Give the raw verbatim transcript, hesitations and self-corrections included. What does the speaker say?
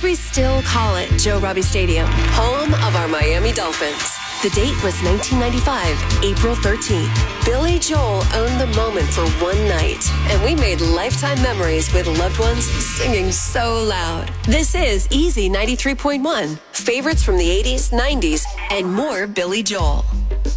we still call it Joe Robbie Stadium, home of our Miami Dolphins. The date was nineteen ninety-five, April thirteenth. Billy Joel owned the moment for one night, and we made lifetime memories with loved ones singing so loud. This is Easy ninety-three point one. Favorites from the eighties, nineties, and more Billy Joel.